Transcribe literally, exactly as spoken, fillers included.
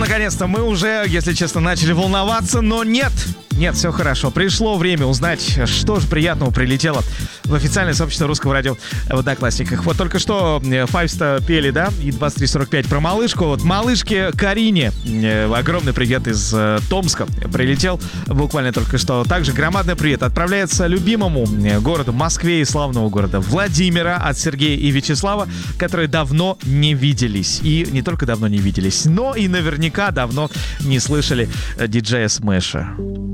наконец-то мы уже, если честно, начали волноваться, но нет. Нет, все хорошо. Пришло время узнать, что же приятного прилетело в официальное сообщество русского радио в Одноклассниках. Вот только что Файвста пели, да, и двадцать три сорок пять про малышку. Вот малышке Карине огромный привет из э, Томска прилетел буквально только что. Также громадный привет отправляется любимому городу Москве и славного города Владимира от Сергея и Вячеслава, которые давно не виделись. И не только давно не виделись, но и наверняка давно не слышали диджея Смэша.